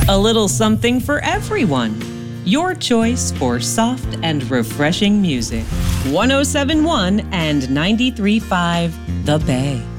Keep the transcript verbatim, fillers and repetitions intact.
A little something for everyone. Your choice for soft and refreshing music. one oh seven point one and ninety-three point five The Bay.